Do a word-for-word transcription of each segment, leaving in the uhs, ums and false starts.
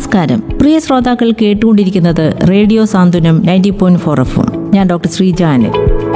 നമസ്കാരം, പ്രിയ ശ്രോതാക്കൾ കേട്ടുകൊണ്ടിരിക്കുന്നത് റേഡിയോ സാന്ത്വനം ninety point four F M. ഞാൻ ഡോക്ടർ ശ്രീജാനിൽ.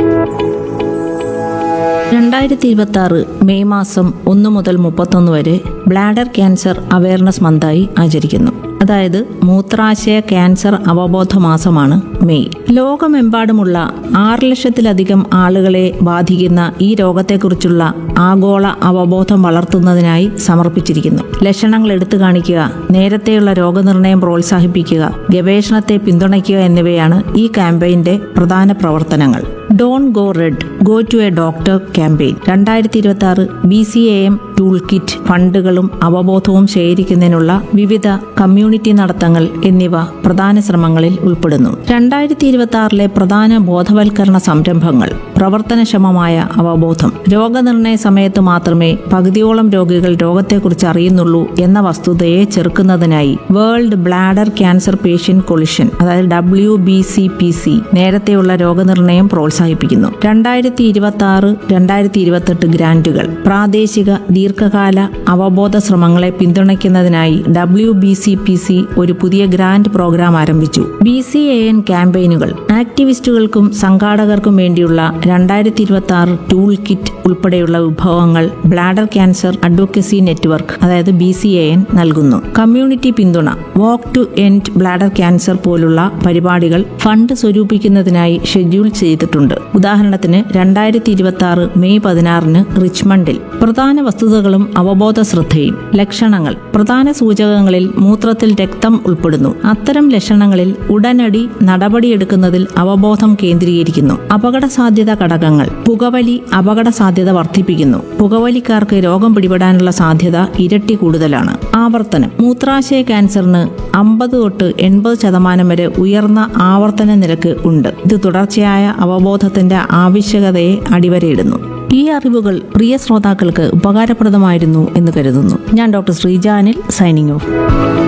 രണ്ടായിരത്തി ഇരുപത്തി ആറ് മെയ് മാസം ഒന്ന് മുതൽ മുപ്പത്തൊന്ന് വരെ ബ്ലാഡർ ക്യാൻസർ അവയർനെസ് മന്തായി ആചരിക്കുന്നു. അതായത് മൂത്രാശയ ക്യാൻസർ അവബോധ മാസമാണ് മെയ്. ലോകമെമ്പാടുമുള്ള ആറ് ലക്ഷത്തിലധികം ആളുകളെ ബാധിക്കുന്ന ഈ രോഗത്തെക്കുറിച്ചുള്ള ആഗോള അവബോധം വളർത്തുന്നതിനായി സമർപ്പിച്ചിരിക്കുന്നു. ലക്ഷണങ്ങൾ എടുത്തു കാണിക്കുക, നേരത്തെയുള്ള രോഗനിർണയം പ്രോത്സാഹിപ്പിക്കുക, ഗവേഷണത്തെ പിന്തുണയ്ക്കുക എന്നിവയാണ് ഈ ക്യാമ്പയിന്റെ പ്രധാന പ്രവർത്തനങ്ങൾ. Don't go red, go to A doctor campaign രണ്ടായിരത്തി ഇരുപത്തി ആറ് B C A M tool kit ഫണ്ടുകളും അവബോധവും ശേഖരിക്കുന്നതിനുള്ള വിവിധ കമ്മ്യൂണിറ്റി നടത്തങ്ങൾ എന്നിവ പ്രധാന ശ്രമങ്ങളിൽ ഉൾപ്പെടുന്നു. രണ്ടായിരത്തി ഇരുപത്തി ആറിലെ പ്രധാന ബോധവൽക്കരണ സംരംഭങ്ങൾ: പ്രവർത്തനക്ഷമമായ അവബോധം. രോഗനിർണയ സമയത്ത് മാത്രമേ പകുതിയോളം രോഗികൾ രോഗത്തെക്കുറിച്ച് അറിയുന്നുള്ളൂ എന്ന വസ്തുതയെ ചെറുക്കുന്നതിനായി world bladder cancer patient collision അതായത് W B C P C നേരത്തെയുള്ള രോഗനിർണയം പ്രോത്സാഹിപ്പിക്കുന്നു. രണ്ടായിരത്തി ഇരുപത്തി ആറ് രണ്ടായിരത്തി ഇരുപത്തെട്ട് ഗ്രാന്റുകൾ. പ്രാദേശിക ദീർഘകാല അവബോധ ശ്രമങ്ങളെ പിന്തുണയ്ക്കുന്നതിനായി W B C P C ഒരു പുതിയ ഗ്രാന്റ് പ്രോഗ്രാം ആരംഭിച്ചു. B C A N ക്യാമ്പയിനുകൾ. ആക്ടിവിസ്റ്റുകൾക്കും സംഘാടകർക്കും വേണ്ടിയുള്ള രണ്ടായിരത്തി ഇരുപത്തി ആറ് ടൂൾ കിറ്റ് ഉൾപ്പെടെയുള്ള വിഭവങ്ങൾ ബ്ലാഡർ ക്യാൻസർ അഡ്വക്കസി നെറ്റ്വർക്ക് അതായത് ബി സി എ എൻ നൽകുന്നു. കമ്മ്യൂണിറ്റി പിന്തുണ. വാക്ക് ടു എൻഡ് ബ്ലാഡർ ക്യാൻസർ പോലുള്ള പരിപാടികൾ ഫണ്ട് സ്വരൂപിക്കുന്നതിനായി ഷെഡ്യൂൾ ചെയ്തിട്ടുണ്ട്. ഉദാഹരണത്തിന് രണ്ടായിരത്തി ഇരുപത്തി ആറ് മെയ് പതിനാറിന് റിച്ച്മണ്ടിൽ. പ്രധാന വസ്തുതകളും അവബോധ ശ്രദ്ധയും. ലക്ഷണങ്ങൾ. പ്രധാന സൂചകങ്ങളിൽ മൂത്രത്തിൽ രക്തം ഉൾപ്പെടുന്നു. അത്തരം ലക്ഷണങ്ങളിൽ ഉടനടി നടപടിയെടുക്കുന്നതിൽ അവബോധം കേന്ദ്രീകരിക്കുന്നു. അപകട സാധ്യത ഘടകങ്ങൾ. പുകവലി അപകട സാധ്യത വർദ്ധിപ്പിക്കുന്നു. പുകവലിക്കാർക്ക് രോഗം പിടിപെടാനുള്ള സാധ്യത ഇരട്ടി കൂടുതലാണ്. ആവർത്തനം. മൂത്രാശയ ക്യാൻസറിന് അമ്പത് തൊട്ട് എൺപത് ശതമാനം വരെ ഉയർന്ന ആവർത്തന നിരക്ക് ഉണ്ട്. ഇത് തുടർച്ചയായ അവബോധത്തിന്റെ ആവശ്യകതയെ അടിവരയിടുന്നു. ഈ അറിവുകൾ പ്രിയ ശ്രോതാക്കൾക്ക് ഉപകാരപ്രദമായിരുന്നു എന്ന് കരുതുന്നു. ഞാൻ ഡോക്ടർ ശ്രീജാനിൽ, സൈനിങ് ഓഫ്.